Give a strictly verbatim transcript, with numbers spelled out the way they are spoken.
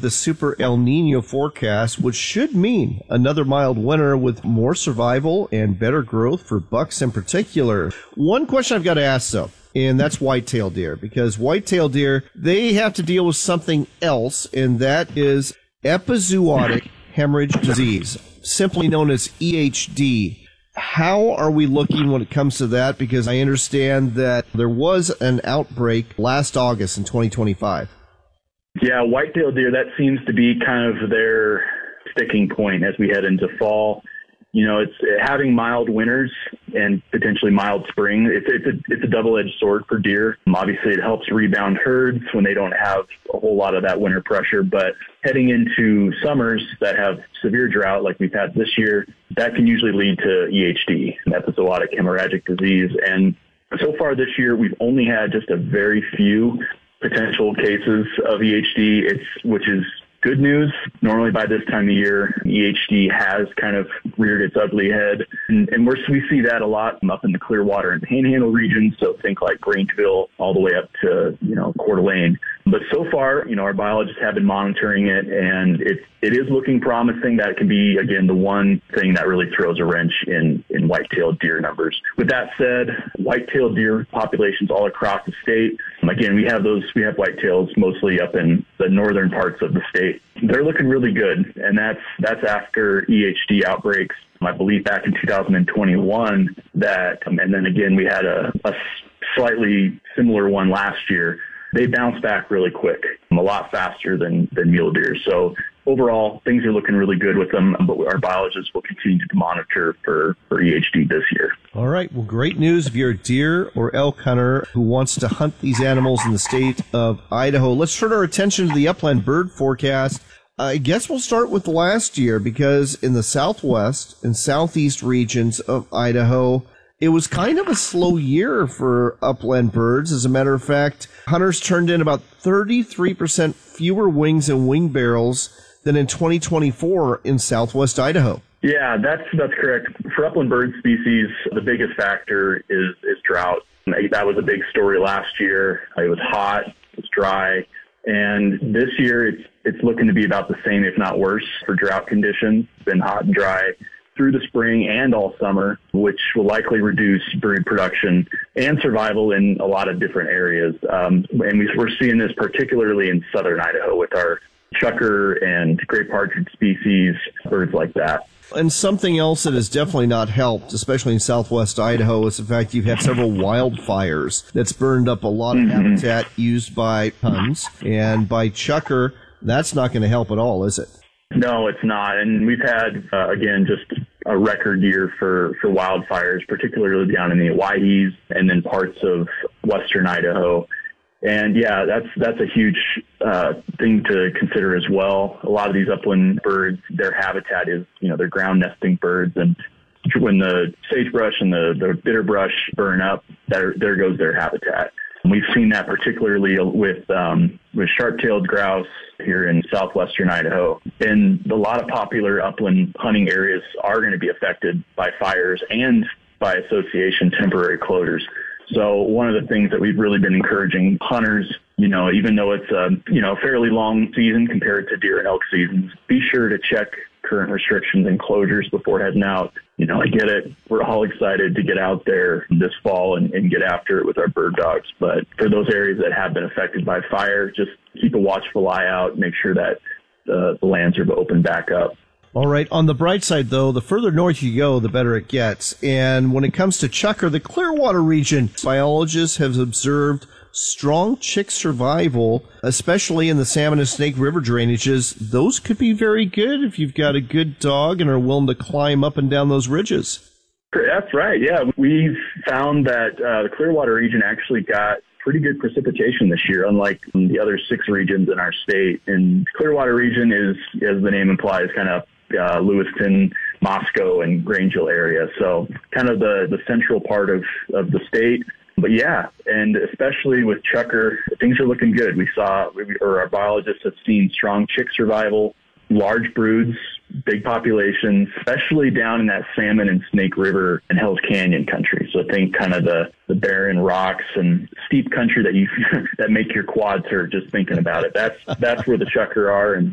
the Super El Nino forecast, which should mean another mild winter with more survival and better growth for bucks in particular. One question I've got to ask, though, and that's whitetail deer, because whitetail deer, they have to deal with something else, and that is epizootic hemorrhage disease, simply known as E H D. How are we looking when it comes to that? Because I understand that there was an outbreak last August in twenty twenty-five. Yeah, whitetail deer, that seems to be kind of their sticking point as we head into fall. You know, it's having mild winters and potentially mild spring. It's it's a it's a double-edged sword for deer. Obviously, it helps rebound herds when they don't have a whole lot of that winter pressure. But heading into summers that have severe drought, like we've had this year, that can usually lead to E H D, epizootic hemorrhagic disease. And so far this year, we've only had just a very few potential cases of E H D, it's which is good news. Normally by this time of year, E H D has kind of reared its ugly head. And, and we're, we see that a lot up in the Clearwater and Panhandle regions. So think like Grangeville all the way up to, you know, Coeur d'Alene. But so far, you know, our biologists have been monitoring it, and it, it is looking promising. That can be, again, the one thing that really throws a wrench in, in white-tailed deer numbers. With that said, white-tailed deer populations all across the state, again, we have those, we have whitetails mostly up in the northern parts of the state. They're looking really good, and that's that's after E H D outbreaks, I believe back in two thousand twenty-one, that, and then again, we had a, a slightly similar one last year. They bounce back really quick, a lot faster than, than mule deer. So overall, things are looking really good with them, but our biologists will continue to monitor for, for E H D this year. All right. Well, great news if you're a deer or elk hunter who wants to hunt these animals in the state of Idaho. Let's turn our attention to the upland bird forecast. I guess we'll start with last year, because in the southwest and southeast regions of Idaho, it was kind of a slow year for upland birds. As a matter of fact, hunters turned in about thirty-three percent fewer wings and wing barrels than in twenty twenty-four in southwest Idaho. Yeah, that's that's correct. For upland bird species, the biggest factor is, is drought. That was a big story last year. It was hot, it was dry, and this year it's it's looking to be about the same, if not worse, for drought conditions. It's been hot and dry through the spring and all summer, which will likely reduce brood production and survival in a lot of different areas. Um, and we, we're seeing this particularly in southern Idaho with our chukar and gray partridge species, birds like that. And something else that has definitely not helped, especially in southwest Idaho, is the fact you've had several wildfires that's burned up a lot of mm-hmm. habitat used by huns, and by chukar, that's not going to help at all, is it? No, it's not. And we've had, uh, again, just a record year for, for wildfires, particularly down in the Owyhees and then parts of western Idaho. And yeah, that's that's a huge uh, thing to consider as well. A lot of these upland birds, their habitat is, you know, they're ground nesting birds. And when the sagebrush and the, the bitterbrush burn up, there, there goes their habitat. And we've seen that particularly with um, with sharp-tailed grouse here in southwestern Idaho. And a lot of popular upland hunting areas are going to be affected by fires and by association temporary closures. So one of the things that we've really been encouraging hunters, you know, even though it's a, you know, fairly long season compared to deer and elk seasons, be sure to check current restrictions and closures before heading out. You know, I get it. We're all excited to get out there this fall and, and get after it with our bird dogs. But for those areas that have been affected by fire, just keep a watchful eye out, make sure that uh, the lands are opened back up. All right. On the bright side, though, the further north you go, the better it gets. And when it comes to chukar, the Clearwater region, biologists have observed strong chick survival, especially in the Salmon and Snake River drainages. Those could be very good if you've got a good dog and are willing to climb up and down those ridges. That's right. Yeah, we've found that uh, the Clearwater region actually got pretty good precipitation this year, unlike the other six regions in our state. And Clearwater region is, as the name implies, kind of uh, Lewiston, Moscow, and Grangeville area. So kind of the, the central part of, of the state. But yeah, and especially with chukar, things are looking good. We saw, or our biologists have seen strong chick survival, large broods, big populations, especially down in that Salmon and Snake River and Hells Canyon country. So I think kind of the, the barren rocks and steep country that you that make your quads hurt just thinking about it. That's that's where the chukar are, and